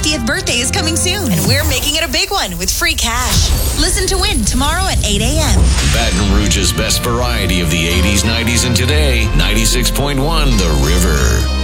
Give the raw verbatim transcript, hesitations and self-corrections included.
fiftieth birthday is coming soon, and we're making it a big one with free cash. Listen to win tomorrow at eight a.m. Baton Rouge's best variety of the eighties, nineties, and today. ninety-six point one The River.